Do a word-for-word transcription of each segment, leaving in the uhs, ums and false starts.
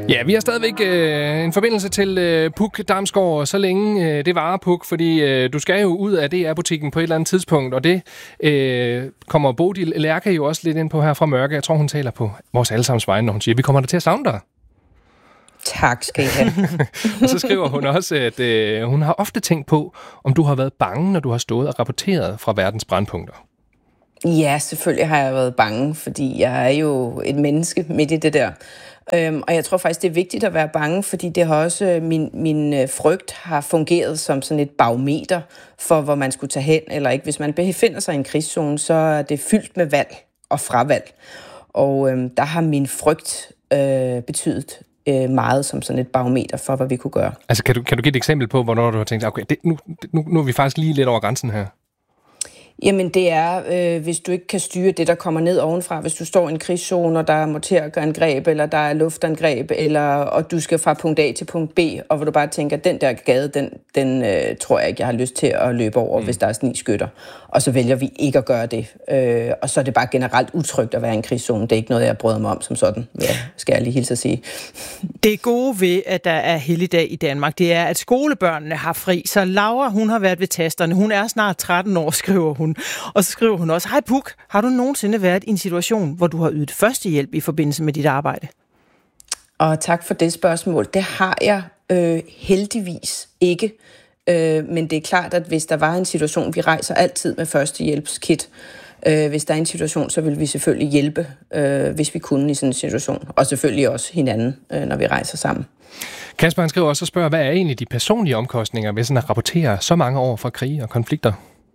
Ja, vi har stadigvæk øh, en forbindelse til øh, Puk Damsgaard, så længe øh, det varer, Puk, fordi øh, du skal jo ud af D R-butikken på et eller andet tidspunkt, og det øh, kommer Bodil Lærke jo også lidt ind på her fra Mørke. Jeg tror, hun taler på vores allesammens vegne, når hun siger, vi kommer der til at savne dig. Tak skal I have. Og så skriver hun også, at øh, hun har ofte tænkt på, om du har været bange, når du har stået og rapporteret fra verdens brandpunkter. Ja, selvfølgelig har jeg været bange, fordi jeg er jo et menneske midt i det der. Øhm, og jeg tror faktisk, det er vigtigt at være bange, fordi det har også, min, min frygt har fungeret som sådan et barometer for, hvor man skulle tage hen eller ikke. Hvis man befinder sig i en krigszone, så er det fyldt med valg og fravalg. Og øhm, der har min frygt øh, betydet øh, meget som sådan et barometer for, hvad vi kunne gøre. Altså, kan du, kan du give et eksempel på, hvornår du har tænkt, okay, det, nu, nu, nu er vi faktisk lige lidt over grænsen her? Jamen det er, øh, hvis du ikke kan styre det, der kommer ned ovenfra. Hvis du står i en krigszone, og der er morterangreb, eller der er luftangreb, eller, og du skal fra punkt A til punkt B, og hvor du bare tænker, den der gade, den, den øh, tror jeg ikke, jeg har lyst til at løbe over, mm. hvis der er ni skytter. Og så vælger vi ikke at gøre det. Øh, og så er det bare generelt utrygt at være i en krigszone. Det er ikke noget, jeg bryder mig om som sådan, ja, skal jeg lige hilse at sige. Det gode ved, at der er helligdag i Danmark, det er, at skolebørnene har fri. Så Laura, hun har været ved tasterne. Hun er snart tretten år, skriver hun. Og så skriver hun også, hej Puk, har du nogensinde været i en situation, hvor du har ydet førstehjælp i forbindelse med dit arbejde? Og tak for det spørgsmål. Det har jeg øh, heldigvis ikke. Øh, men det er klart, at hvis der var en situation, vi rejser altid med førstehjælpskit. Øh, hvis der er en situation, så vil vi selvfølgelig hjælpe, øh, hvis vi kunne i sådan en situation. Og selvfølgelig også hinanden, øh, når vi rejser sammen. Kasper, han skriver også og spørger, hvad er egentlig de personlige omkostninger ved sådan at rapportere så mange år fra krige og konflikter?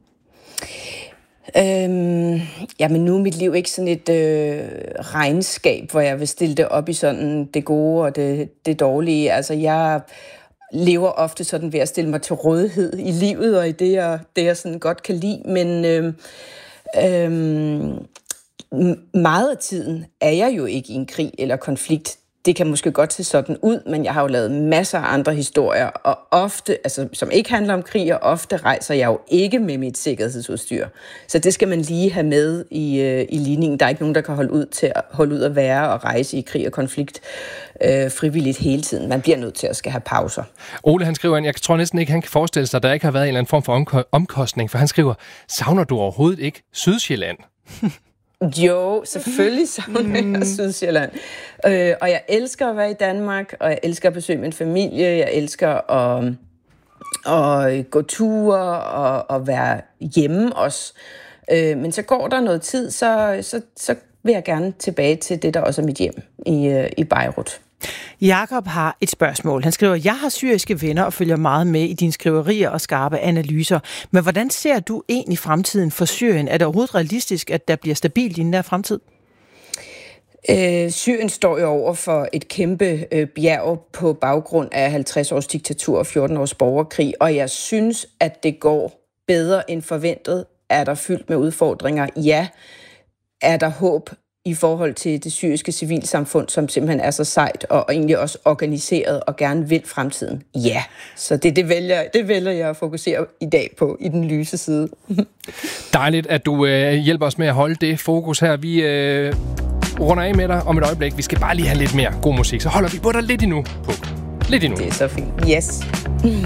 Øhm, jamen nu er mit liv ikke sådan et øh, regnskab, hvor jeg vil stille det op i sådan det gode og det, det dårlige. Altså jeg lever ofte sådan ved at stille mig til rådighed i livet og i det, jeg, det, jeg sådan godt kan lide. Men øh, øh, meget af tiden er jeg jo ikke i en krig eller konflikt. Det kan måske godt se sådan ud, men jeg har jo lavet masser af andre historier, og ofte, altså, som ikke handler om krig, og ofte rejser jeg jo ikke med mit sikkerhedsudstyr. Så det skal man lige have med i, øh, i ligningen. Der er ikke nogen, der kan holde ud til at holde ud at være og rejse i krig og konflikt øh, frivilligt hele tiden. Man bliver nødt til at skal have pauser. Ole, han skriver, jeg tror næsten ikke, han kan forestille sig, at der ikke har været en eller anden form for omkostning, for han skriver, savner du overhovedet ikke Sydsjælland? Jo, selvfølgelig savner jeg Sydsjælland. Øh, og jeg elsker at være i Danmark, og jeg elsker at besøge min familie. Jeg elsker at, at gå ture og at være hjemme også. Øh, men så går der noget tid, så, så, så vil jeg gerne tilbage til det, der også er mit hjem i, i Beirut. Jakob har et spørgsmål. Han skriver, jeg har syriske venner og følger meget med i dine skriverier og skarpe analyser. Men hvordan ser du egentlig fremtiden for Syrien? Er det overhovedet realistisk, at der bliver stabilt i den der fremtid? Øh, Syrien står jo over for et kæmpe øh, bjerg på baggrund af halvtreds års diktatur og fjorten års borgerkrig. Og jeg synes, at det går bedre end forventet. Er der fyldt med udfordringer? Ja. Er der håb i forhold til det syriske civilsamfund, som simpelthen er så sejt og egentlig også organiseret og gerne vil fremtiden? Ja, så det, det, vælger, det vælger jeg at fokusere i dag på, i den lyse side. Dejligt, at du øh, hjælper os med at holde det fokus her. Vi øh, runder af med dig om et øjeblik. Vi skal bare lige have lidt mere god musik, så holder vi på dig lidt endnu. På. Lidt endnu. Det er så fint. Yes.